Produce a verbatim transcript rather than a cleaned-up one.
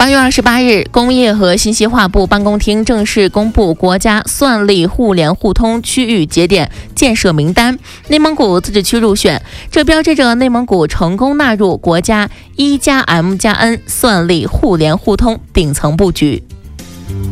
八月二十八日，工业和信息化部办公厅正式公布国家算力互联互通区域节点建设名单，内蒙古自治区入选，这标志着内蒙古成功纳入国家一加 M 加 N 算力互联互通顶层布局。